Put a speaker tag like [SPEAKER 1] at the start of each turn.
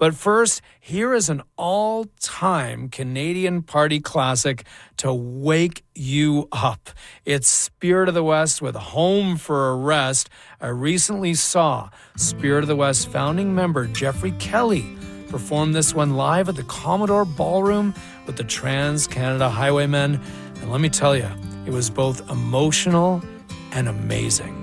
[SPEAKER 1] But first, here is an all-time Canadian party classic to wake you up. It's Spirit of the West with Home for a Rest. I recently saw Spirit of the West founding member Jeffrey Kelly perform this one live at the Commodore Ballroom with the Trans-Canada Highwaymen. And let me tell you, it was both emotional and amazing.